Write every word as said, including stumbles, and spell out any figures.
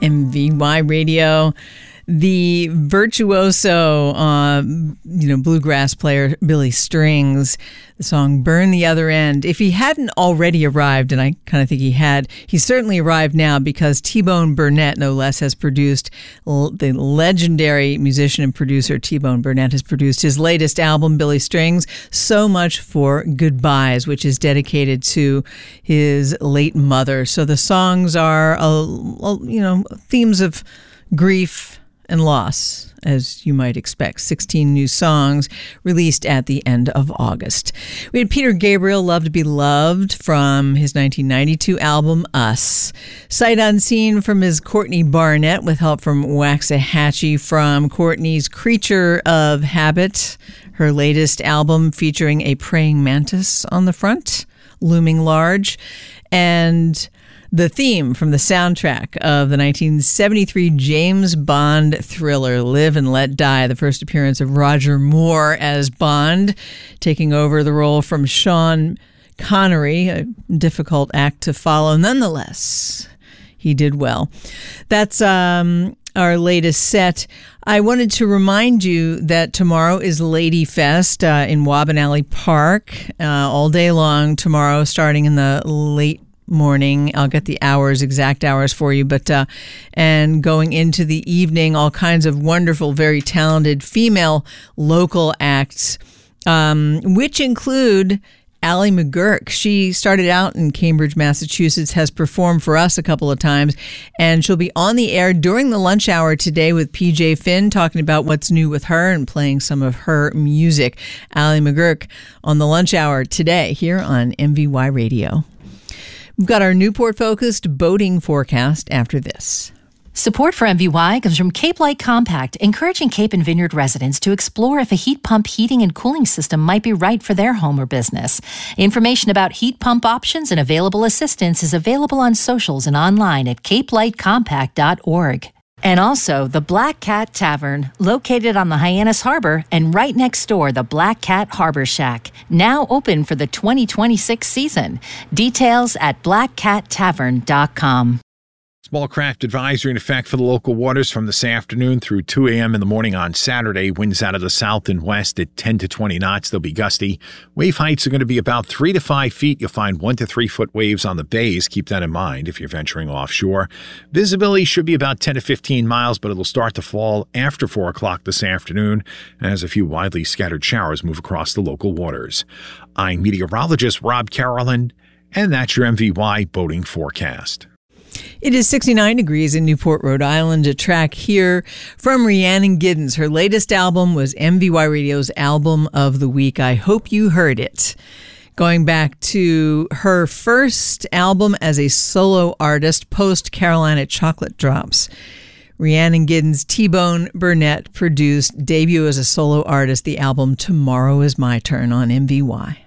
M V Y Radio. The virtuoso, uh, you know, bluegrass player Billy Strings, the song Burn the Other End. If he hadn't already arrived, and I kind of think he had, he's certainly arrived now because T-Bone Burnett, no less, has produced, the legendary musician and producer T-Bone Burnett has produced his latest album, Billy Strings, So Much for Goodbyes, which is dedicated to his late mother. So the songs are, uh, you know, themes of grief and loss, as you might expect. sixteen new songs released at the end of August. We had Peter Gabriel, Love to Be Loved, from his nineteen ninety-two album, Us. Sight Unseen from his Courtney Barnett, with help from Waxahachie, from Courtney's Creature of Habit, her latest album featuring a praying mantis on the front, looming large. And the theme from the soundtrack of the nineteen seventy-three James Bond thriller Live and Let Die, the first appearance of Roger Moore as Bond, taking over the role from Sean Connery, a difficult act to follow. Nonetheless, he did well. That's um, our latest set. I wanted to remind you that tomorrow is Lady Fest uh, in Wabanally Park, uh, all day long tomorrow, starting in the late morning. I'll get the hours, exact hours for you, but uh, and going into the evening, all kinds of wonderful, very talented female local acts, um, which include Allie McGurk. She started out in Cambridge, Massachusetts, has performed for us a couple of times, and she'll be on the air during the lunch hour today with P J Finn, talking about what's new with her and playing some of her music. Allie McGurk on the lunch hour today here on M V Y Radio. We've got our Newport-focused boating forecast after this. Support for M V Y comes from Cape Light Compact, encouraging Cape and Vineyard residents to explore if a heat pump heating and cooling system might be right for their home or business. Information about heat pump options and available assistance is available on socials and online at cape light compact dot org. And also, the Black Cat Tavern, located on the Hyannis Harbor, and right next door, the Black Cat Harbor Shack, now open for the twenty twenty-six season. Details at black cat tavern dot com. Small craft advisory in effect for the local waters from this afternoon through two a.m. in the morning on Saturday. Winds out of the south and west at ten to twenty knots. They'll be gusty. Wave heights are going to be about three to five feet. You'll find one to three foot waves on the bays. Keep that in mind if you're venturing offshore. Visibility should be about ten to fifteen miles, but it'll start to fall after four o'clock this afternoon as a few widely scattered showers move across the local waters. I'm meteorologist Rob Carolyn, and that's your M V Y boating forecast. It is sixty-nine degrees in Newport, Rhode Island. A track here from Rhiannon Giddens. Her latest album was M V Y Radio's Album of the Week. I hope you heard it. Going back to her first album as a solo artist, post Carolina Chocolate Drops. Rhiannon Giddens, T-Bone Burnett produced, debut as a solo artist, the album Tomorrow Is My Turn on M V Y.